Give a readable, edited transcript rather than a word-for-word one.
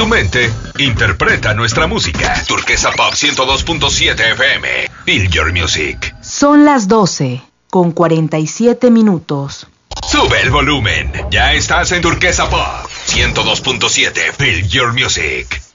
tu mente, interpreta nuestra música. Turquesa Pop 102.7 FM. Feel your music. Son las 12:47. Sube el volumen. Ya estás en Turquesa Pop 102.7. Feel your music.